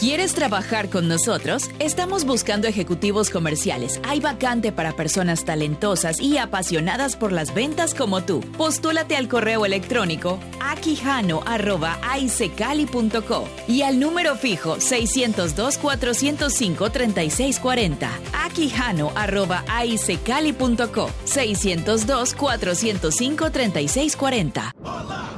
¿Quieres trabajar con nosotros? Estamos buscando ejecutivos comerciales. Hay vacante para personas talentosas y apasionadas por las ventas como tú. Postúlate al correo electrónico aquijano@aicecali.co y al número fijo 602-405-3640. aquijano@aicecali.co 602-405-3640.